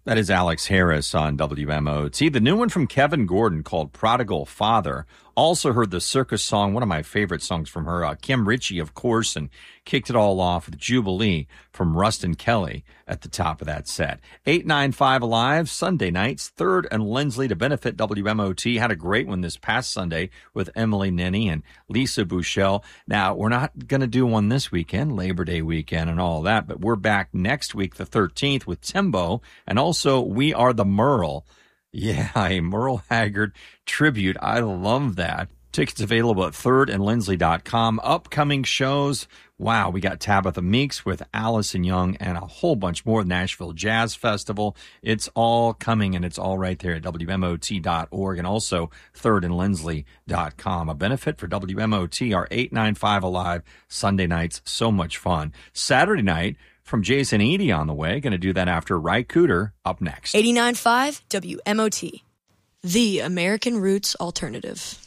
That is Alex Harris on WMOT. The new one from Kevin Gordon called Prodigal Father. Also heard the Circus song, one of my favorite songs from her, Kim Ritchie, of course, and kicked it all off with Jubilee from Rustin Kelly at the top of that set. 895 Alive, Sunday nights, 3rd and Lindsley to benefit WMOT. Had a great one this past Sunday with Emily Nenny and Lisa Bouchel. Now, we're not going to do one this weekend, Labor Day weekend and all that, but we're back next week, the 13th, with Timbo, and also We Are the Merle. Yeah, a Merle Haggard tribute. I love that. Tickets available at thirdandlindsley.com. Upcoming shows. Wow, we got Tabitha Meeks with Allison Young and a whole bunch more. Nashville Jazz Festival. It's all coming, and it's all right there at WMOT.org and also thirdandlindsley.com. A benefit for WMOT, our 895 Alive Sunday nights. So much fun. Saturday night, from Jason Eady on the way. Going to do that after Ry Cooter up next. 89.5 WMOT, the American Roots Alternative.